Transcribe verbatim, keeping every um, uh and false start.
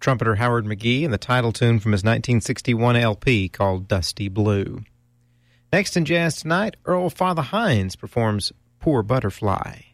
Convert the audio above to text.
trumpeter Howard McGee and the title tune from his nineteen sixty-one L P called Dusty Blue. Next in Jazz Tonight, Earl Father Hines performs Poor Butterfly.